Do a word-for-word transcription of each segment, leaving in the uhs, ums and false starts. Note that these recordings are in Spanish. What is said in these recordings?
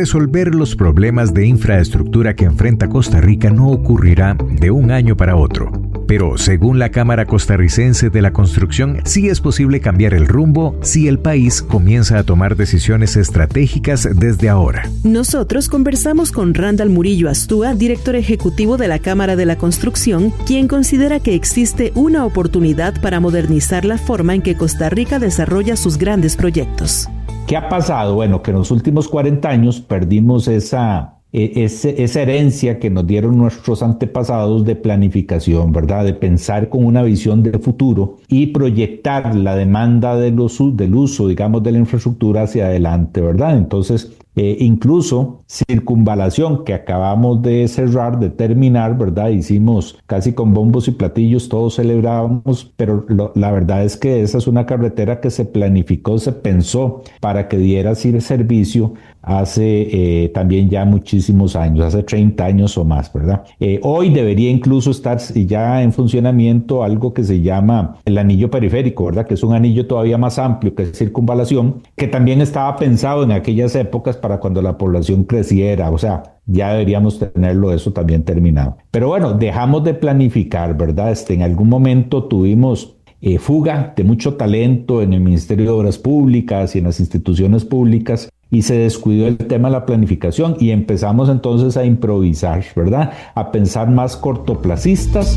resolver los problemas de infraestructura que enfrenta Costa Rica no ocurrirá de un año para otro. Pero según la Cámara Costarricense de la Construcción, sí es posible cambiar el rumbo si el país comienza a tomar decisiones estratégicas desde ahora. Nosotros conversamos con Randall Murillo Astúa, director ejecutivo de la Cámara de la Construcción, quien considera que existe una oportunidad para modernizar la forma en que Costa Rica desarrolla sus grandes proyectos. ¿Qué ha pasado? Bueno, que en los últimos cuarenta años perdimos esa... Ese, esa herencia que nos dieron nuestros antepasados de planificación, ¿verdad? De pensar con una visión de futuro y proyectar la demanda de los, del uso, digamos, de la infraestructura hacia adelante, ¿verdad? Entonces, eh, incluso circunvalación que acabamos de cerrar, de terminar, ¿verdad? Hicimos casi con bombos y platillos, todos celebrábamos, pero lo, la verdad es que esa es una carretera que se planificó, se pensó para que diera servicio hace eh, también ya muchísimos años, hace treinta años o más, ¿verdad? Eh, hoy debería incluso estar ya en funcionamiento algo que se llama el anillo periférico, ¿verdad? Que es un anillo todavía más amplio que circunvalación, que también estaba pensado en aquellas épocas para cuando la población creciera, o sea, ya deberíamos tenerlo eso también terminado. Pero bueno, dejamos de planificar, ¿verdad? Este, en algún momento tuvimos eh, fuga de mucho talento en el Ministerio de Obras Públicas y en las instituciones públicas, y se descuidó el tema de la planificación y empezamos entonces a improvisar, ¿verdad? A pensar más cortoplacistas.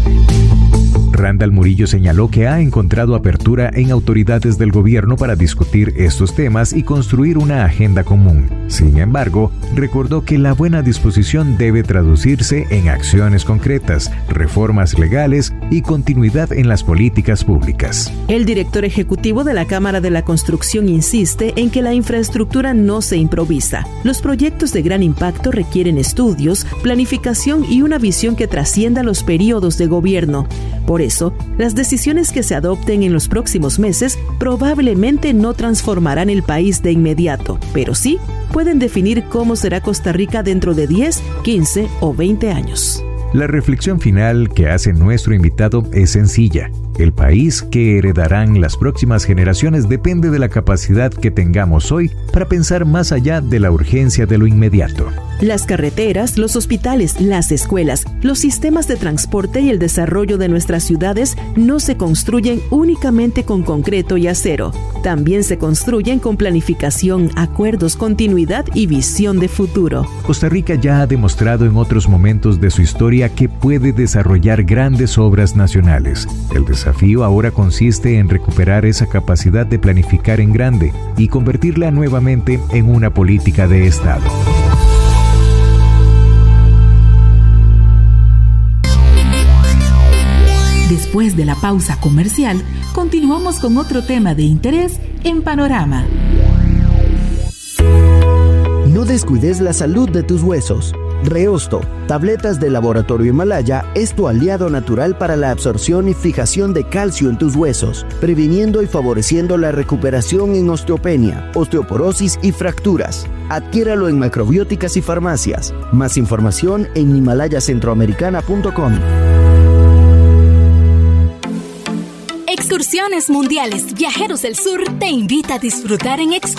Randall Murillo señaló que ha encontrado apertura en autoridades del gobierno para discutir estos temas y construir una agenda común. Sin embargo, recordó que la buena disposición debe traducirse en acciones concretas, reformas legales y continuidad en las políticas públicas. El director ejecutivo de la Cámara de la Construcción insiste en que la infraestructura no se improvisa. Los proyectos de gran impacto requieren estudios, planificación y una visión que trascienda los periodos de gobierno. Por eso, las decisiones que se adopten en los próximos meses probablemente no transformarán el país de inmediato, pero sí pueden definir cómo será Costa Rica dentro de diez, quince o veinte años. La reflexión final que hace nuestro invitado es sencilla. El país que heredarán las próximas generaciones depende de la capacidad que tengamos hoy para pensar más allá de la urgencia de lo inmediato. Las carreteras, los hospitales, las escuelas, los sistemas de transporte y el desarrollo de nuestras ciudades no se construyen únicamente con concreto y acero. También se construyen con planificación, acuerdos, continuidad y visión de futuro. Costa Rica ya ha demostrado en otros momentos de su historia que puede desarrollar grandes obras nacionales. El desafío ahora consiste en recuperar esa capacidad de planificar en grande y convertirla nuevamente en una política de Estado. Después de la pausa comercial, continuamos con otro tema de interés en Panorama. No descuides la salud de tus huesos. Reosto, tabletas de Laboratorio Himalaya, es tu aliado natural para la absorción y fijación de calcio en tus huesos, previniendo y favoreciendo la recuperación en osteopenia, osteoporosis y fracturas. Adquiéralo en macrobióticas y farmacias. Más información en himalaya centroamericana punto com. Excursiones Mundiales Viajeros del Sur te invita a disfrutar en excursiones